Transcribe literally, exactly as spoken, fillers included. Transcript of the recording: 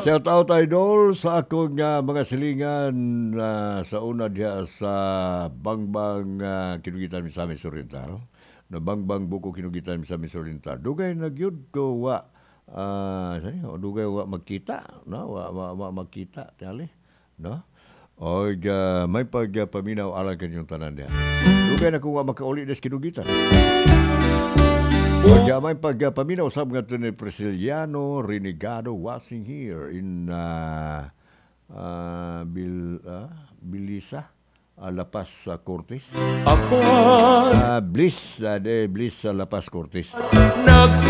Shout out idol sa akong nga mga silingan ah, sa una diya sa Bangbang uh, kinugitan mi sa Miss Oriental. No Bangbang buko kinugitan mi sa Miss Oriental. Dugay na gyud ko wa ah sani o dugay wa magkita, no? Wa wa, wa magkita tali, no? O uh, may pag uh, paminaw alang kanyang tanan diha. Dugay na ko wa makauli des kinugitan. O may pag uh, paminaw sab nga ni Prisciliano Renegado wasing here in uh, uh, Bil, uh, Bilisa, uh, Lapas uh, Cortes. Uh, Bliss, uh, de Bliss sa uh, Lapas Cortes.